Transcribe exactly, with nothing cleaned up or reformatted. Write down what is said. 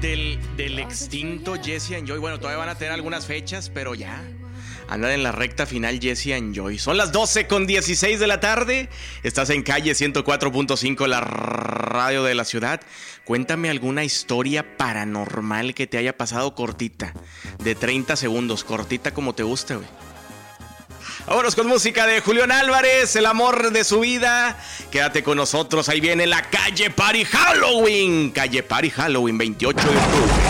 Del, del extinto Jesse and Joy. Bueno, todavía van a tener algunas fechas, pero ya andan en la recta final Jesse and Joy. Son las doce con dieciséis de la tarde. Estás en Calle ciento cuatro punto cinco, la radio de la ciudad. Cuéntame alguna historia paranormal que te haya pasado cortita, de treinta segundos, cortita como te guste, güey. Vámonos con música de Julián Álvarez, el amor de su vida. Quédate con nosotros, ahí viene la Calle Party Halloween. Calle Party Halloween, veintiocho de octubre.